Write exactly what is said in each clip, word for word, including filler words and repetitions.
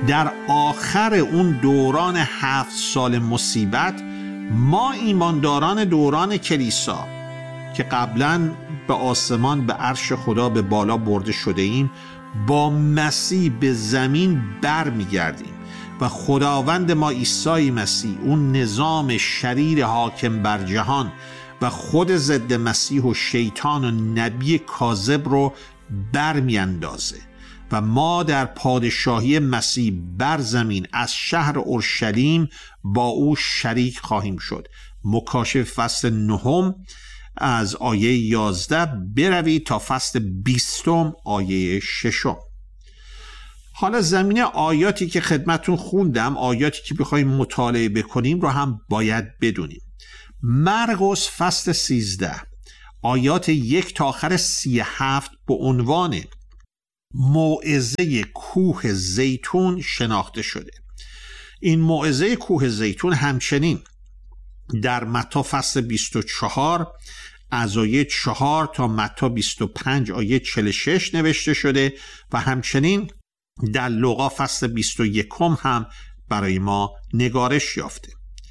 در آخر اون دوران هفت سال مصیبت ما ایمانداران دوران کلیسا که قبلا به آسمان به عرش خدا به بالا برده شده ایم با مسیح به زمین بر می گردیم و خداوند ما عیسی مسیح اون نظام شریر حاکم بر جهان و خود ضد مسیح و شیطان و نبی کاذب رو بر می اندازه و ما در پادشاهی مسیح بر زمین از شهر اورشلیم با او شریک خواهیم شد. مکاشفه فصل نهم از آیه یازده بروید تا فصل بیستم آیه ششم. حالا زمینه آیاتی که خدمتون خوندم، آیاتی که بخوایم مطالعه بکنیم رو هم باید بدونیم. مرقس فصل سیزده آیات یک تا آخر سی و هفت به عنوان موعظه کوه زیتون شناخته شده. این موعظه کوه زیتون همچنین در متی فصل بیست و چهار از آیه چهار تا متی بیست و پنج آیه چهل و شش نوشته شده و همچنین در لوقا فصل بیست و یک هم برای ما نگارش یافته.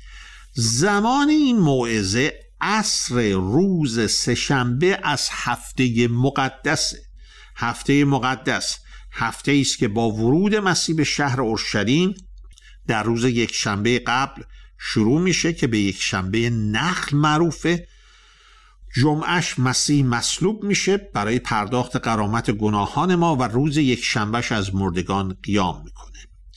زمان این موعظه عصر روز سه‌شنبه از هفته مقدسه. هفته مقدس هفته است که با ورود مسیح به شهر اورشلیم در روز یک شنبه قبل شروع میشه که به یک شنبه نخل معروفه. جمعهش مسیح مصلوب میشه برای پرداخت غرامت گناهان ما و روز یک شنبهش از مردگان قیام میکنه.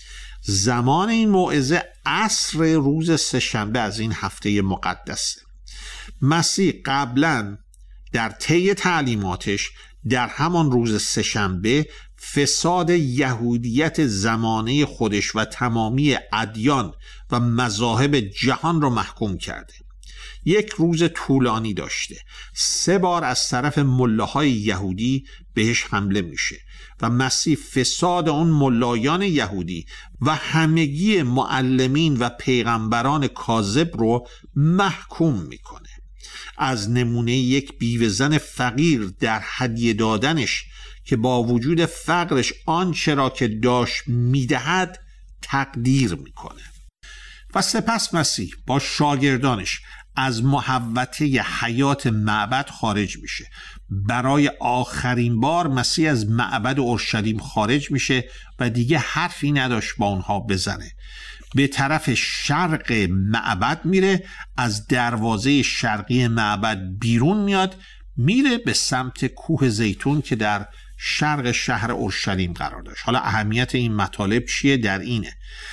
زمان این موعظه عصر روز سه‌شنبه از این هفته مقدسه. مسیح قبلا در طی تعلیماتش در همان روز سه‌شنبه فساد یهودیت زمانه خودش و تمامی ادیان و مذاهب جهان را محکوم کرده. یک روز طولانی داشته. سه بار از طرف ملاهای یهودی بهش حمله میشه و مسیح فساد اون ملایان یهودی و همگی معلمین و پیغمبران کاذب رو محکوم میکنه. از نمونه یک بیوه زن فقیر در هدیه دادنش که با وجود فقرش آنچه را که داشت میدهد تقدیر میکنه و سپس مسیح با شاگردانش از محوطه حیات معبد خارج میشه. برای آخرین بار مسیح از معبد اورشلیم خارج میشه و دیگه حرفی نداشت با اونها بزنه. به طرف شرق معبد میره، از دروازه شرقی معبد بیرون میاد، میره به سمت کوه زیتون که در شرق شهر اورشلیم قرار داشت. حالا اهمیت این مطالب چیه؟ در اینه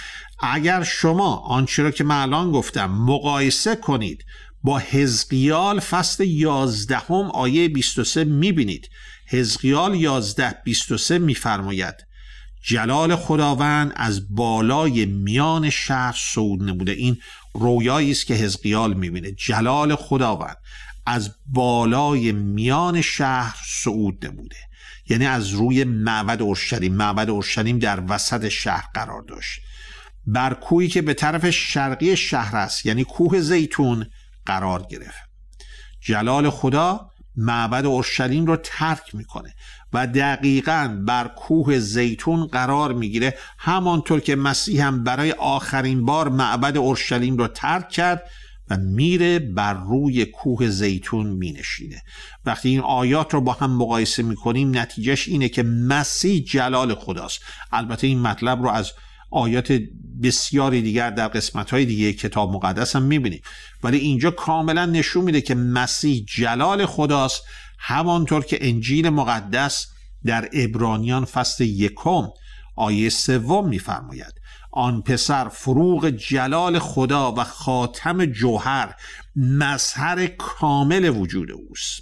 اگر شما آنچه را که من الان گفتم مقایسه کنید با حزقیال فصل یازدهم آیه بیست و سه میبینید. حزقیال یازده بیست و سه میفرماید جلال خداوند از بالای میان شهر صعود نموده. این رویایی است که حزقیال میبینه. جلال خداوند از بالای میان شهر صعود نموده، یعنی از روی معبد اورشلیم. معبد اورشلیم در وسط شهر قرار داشت. بر کوهی که به طرف شرقی شهر است، یعنی کوه زیتون، قرار گرفت. جلال خدا معبد اورشلیم رو ترک میکنه و دقیقاً بر کوه زیتون قرار میگیره، همانطور که مسیح هم برای آخرین بار معبد اورشلیم رو ترک کرد و میره بر روی کوه زیتون مینشینه. وقتی این آیات رو با هم مقایسه میکنیم نتیجهش اینه که مسیح جلال خداست. البته این مطلب رو از آیات بسیاری دیگر در قسمت‌های دیگه کتاب مقدس هم می‌بینیم، ولی اینجا کاملا نشون میده که مسیح جلال خداست، همانطور که انجیل مقدس در عبرانیان فصل یکم آیه سوم می‌فرماید آن پسر فروغ جلال خدا و خاتم جوهر، مظهر کامل وجود اوست.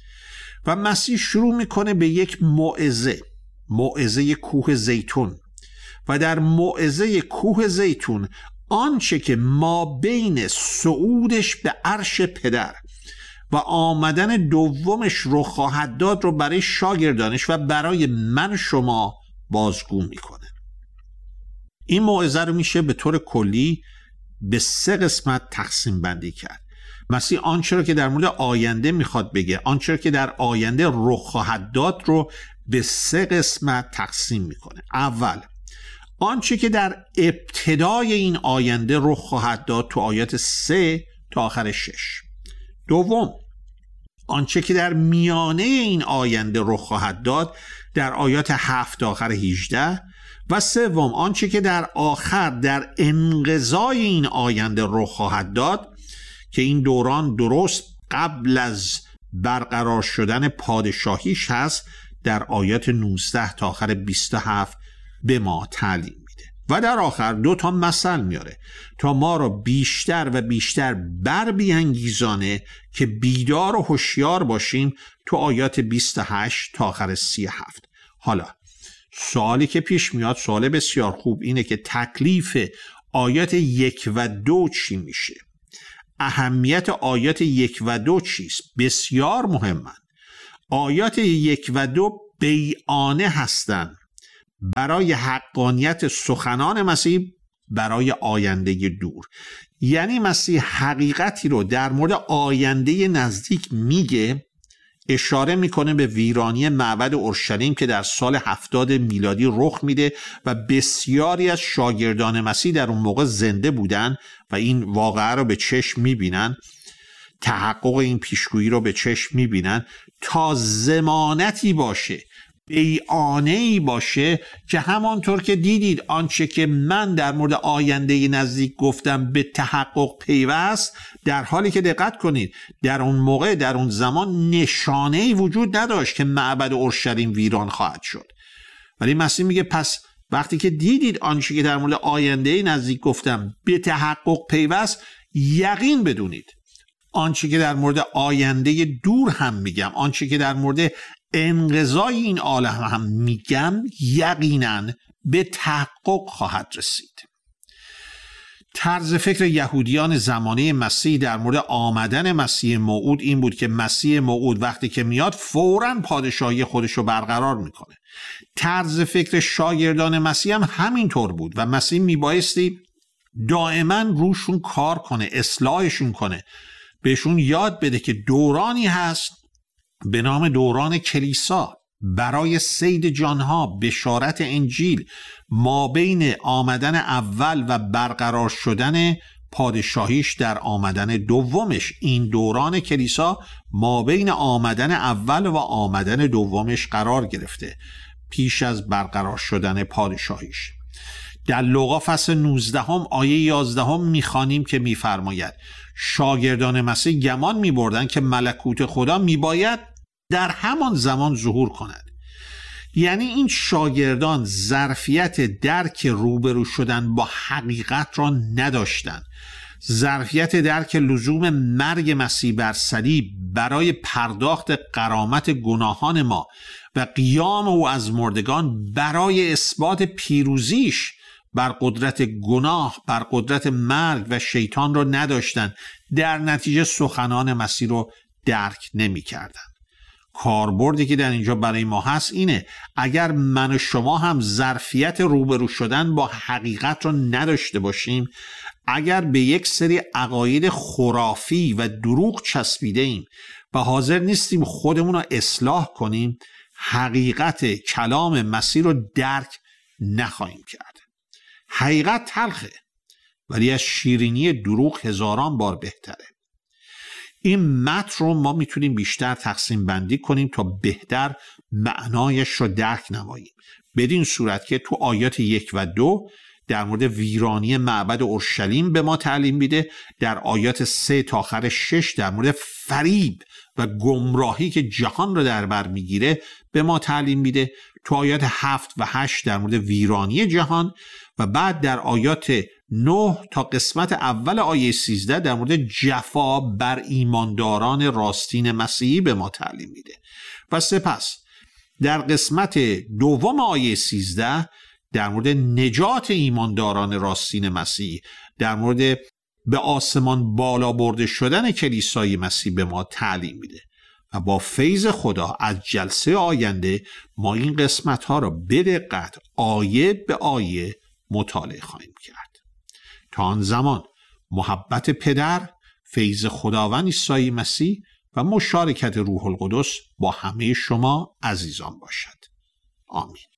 و مسیح شروع میکنه به یک موعظه، موعظه کوه زیتون. و در موعظه کوه زیتون آنچه که ما بین صعودش به عرش پدر و آمدن دومش رو خواهد داد رو برای شاگردانش و برای من شما بازگو میکنه. این موعظه رو میشه به طور کلی به سه قسمت تقسیم بندی کرد. مسیح آنچه رو که در مورد آینده میخواد بگه، آنچه رو که در آینده رخ خواهد داد رو به سه قسمت تقسیم میکنه. اول، آنچه که در ابتدای این آینده رخ خواهد داد تو آیات سه تا آخر شش. دوم، آنچه که در میانه این آینده رخ خواهد داد در آیات هفت تا آخر هجده. و سوم، آنچه که در آخر در انقضای این آینده رخ خواهد داد که این دوران درست قبل از برقرار شدن پادشاهیش هست در آیات نوزده تا آخر بیست و هفت به ما تعلیم میده. و در آخر دو تا مثل میاره تا ما را بیشتر و بیشتر بر بیانگیزانه که بیدار و هوشیار باشیم تو آیات بیست و هشت تا آخر سی و هفت. حالا سوالی که پیش میاد، سوال بسیار خوب، اینه که تکلیف آیات یک و دو چی میشه؟ اهمیت آیات یک و دو چیست؟ بسیار مهمن. آیات یک و دو بیانه هستند برای حقانیت سخنان مسیح برای آینده دور. یعنی مسیح حقیقتی رو در مورد آینده نزدیک میگه، اشاره میکنه به ویرانی معبد اورشلیم که در سال هفتاد میلادی رخ میده و بسیاری از شاگردان مسیح در اون موقع زنده بودن و این واقعه رو به چشم میبینن، تحقق این پیشگویی رو به چشم میبینن، تا ضمانتی باشه، بیانه‌ای باشه که همانطور که دیدید آنچه که من در مورد آینده نزدیک گفتم به تحقق پیوست، در حالی که دقت کنید در اون موقع در اون زمان نشانه‌ای وجود نداشت که معبد اورشلیم ویران خواهد شد. ولی مسیح میگه پس وقتی که دیدید آنچه که در مورد آینده نزدیک گفتم به تحقق پیوست، یقین بدونید آنچه که در مورد آینده دور هم میگم، آنچه که در مورد انقضای این عالم هم میگم، یقیناً به تحقق خواهد رسید. طرز فکر یهودیان زمانه مسیح در مورد آمدن مسیح موعود این بود که مسیح موعود وقتی که میاد فوراً پادشاهی خودش رو برقرار میکنه. طرز فکر شاگردان مسیح هم همینطور بود و مسیح میبایستی دائما روشون کار کنه، اصلاحشون کنه، بهشون یاد بده که دورانی هست به نام دوران کلیسا برای صید جانها، بشارت انجیل، ما بین آمدن اول و برقرار شدن پادشاهیش در آمدن دومش. این دوران کلیسا ما بین آمدن اول و آمدن دومش قرار گرفته پیش از برقرار شدن پادشاهیش. در لوقا فصل نوزده هم آیه یازده هم میخوانیم که میفرماید شاگردان مسیح گمان میبردن که ملکوت خدا میباید در همان زمان ظهور کند. یعنی این شاگردان ظرفیت درک روبرو شدن با حقیقت را نداشتند. ظرفیت درک لزوم مرگ مسیح بر صلیب برای پرداخت غرامت گناهان ما و قیام او از مردگان برای اثبات پیروزیش بر قدرت گناه، بر قدرت مرگ و شیطان را نداشتند. در نتیجه سخنان مسیح رو درک نمی کردن. کاربردی که در اینجا برای ما هست اینه اگر من و شما هم ظرفیت روبرو شدن با حقیقت را نداشته باشیم، اگر به یک سری عقاید خرافی و دروغ چسبیده ایم و حاضر نیستیم خودمون رو اصلاح کنیم، حقیقت کلام مسیح رو درک نخواهیم کرد. حقیقت تلخه ولی از شیرینی دروغ هزاران بار بهتره. این متن رو ما میتونیم بیشتر تقسیم بندی کنیم تا بهتر معنایش رو درک نماییم، بدین صورت که تو آیات یک و دو در مورد ویرانی معبد اورشلیم به ما تعلیم میده، در آیات سه تا آخر شش در مورد فریب و گمراهی که جهان رو در بر میگیره به ما تعلیم میده، تو آیات هفت و هشت در مورد ویرانی جهان و بعد در آیات نه تا قسمت اول آیه سیزده در مورد جفا بر ایمانداران راستین مسیحی به ما تعلیم میده و سپس در قسمت دوم آیه سیزده در مورد نجات ایمانداران راستین مسیحی، در مورد به آسمان بالا برده شدن کلیسای مسیح به ما تعلیم میده و با فیض خدا از جلسه آینده ما این قسمت ها را به دقت آیه به آیه مطالعه خواهیم کرد. تا آن زمان محبت پدر، فیض خداوند عیسی مسیح و مشارکت روح القدس با همه شما عزیزان باشد. آمین.